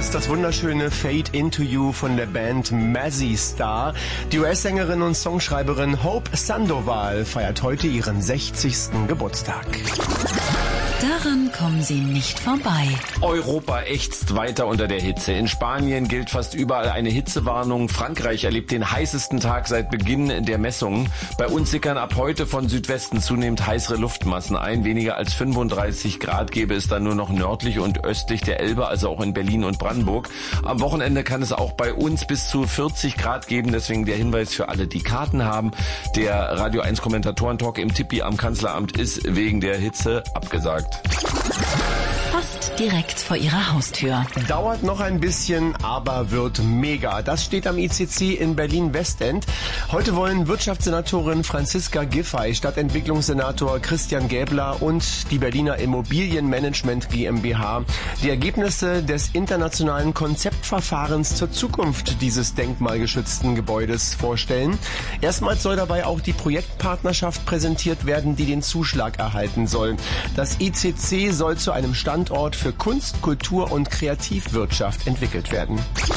das wunderschöne Fade Into You von der Band Mazzy Star. Die US-Sängerin und Songschreiberin Hope Sandoval feiert heute ihren 60. Geburtstag. Daran kommen sie nicht vorbei. Europa ächzt weiter unter der Hitze. In Spanien gilt fast überall eine Hitzewarnung. Frankreich erlebt den heißesten Tag seit Beginn der Messungen. Bei uns sickern ab heute von Südwesten zunehmend heißere Luftmassen ein. Weniger als 35 Grad gäbe es dann nur noch nördlich und östlich der Elbe, also auch in Berlin und Brandenburg. Am Wochenende kann es auch bei uns bis zu 40 Grad geben. Deswegen der Hinweis für alle, die Karten haben. Der Radio 1 Kommentatoren-Talk im Tippi am Kanzleramt ist wegen der Hitze abgesagt. Fast direkt vor ihrer Haustür. Dauert noch ein bisschen, aber wird mega. Das steht am ICC in Berlin-Westend. Heute wollen Wirtschaftssenatorin Franziska Giffey, Stadtentwicklungssenator Christian Gäbler und die Berliner Immobilienmanagement GmbH die Ergebnisse des internationalen Konzeptverfahrens zur Zukunft dieses denkmalgeschützten Gebäudes vorstellen. Erstmals soll dabei auch die Projektpartnerschaft präsentiert werden, die den Zuschlag erhalten soll. Das ICC soll zu einem Standort für Kunst, Kultur und Kreativwirtschaft entwickelt werden.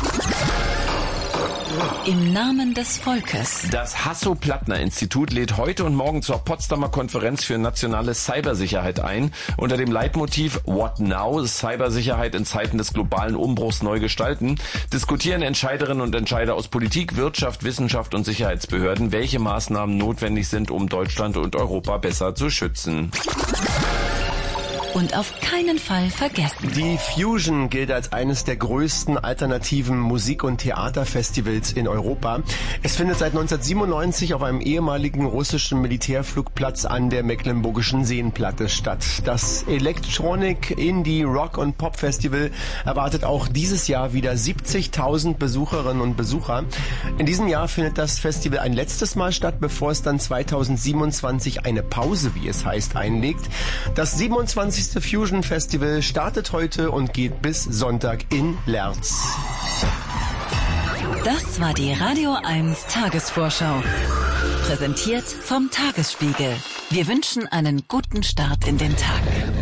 Im Namen des Volkes. Das Hasso-Plattner-Institut lädt heute und morgen zur Potsdamer Konferenz für nationale Cybersicherheit ein. Unter dem Leitmotiv What Now? Cybersicherheit in Zeiten des globalen Umbruchs neu gestalten, diskutieren Entscheiderinnen und Entscheider aus Politik, Wirtschaft, Wissenschaft und Sicherheitsbehörden, welche Maßnahmen notwendig sind, um Deutschland und Europa besser zu schützen. Und auf keinen Fall vergessen. Die Fusion gilt als eines der größten alternativen Musik- und Theaterfestivals in Europa. Es findet seit 1997 auf einem ehemaligen russischen Militärflugplatz an der Mecklenburgischen Seenplatte statt. Das Electronic, Indie, Rock und Pop Festival erwartet auch dieses Jahr wieder 70.000 Besucherinnen und Besucher. In diesem Jahr findet das Festival ein letztes Mal statt, bevor es dann 2027 eine Pause, wie es heißt, einlegt. Das 27. Fusion Festival startet heute und geht bis Sonntag in Lerz. Das war die Radio 1 Tagesvorschau. Präsentiert vom Tagesspiegel. Wir wünschen einen guten Start in den Tag.